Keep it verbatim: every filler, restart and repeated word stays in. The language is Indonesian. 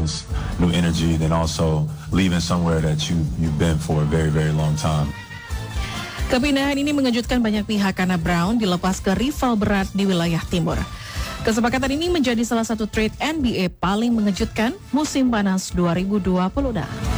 confidence, new energy, then also leaving somewhere that you, you've been for a very, very long time. Kepindahan ini mengejutkan banyak pihak karena Brown dilepas ke rival berat di wilayah timur. Kesepakatan ini menjadi salah satu trade N B A paling mengejutkan musim panas dua ribu dua puluh.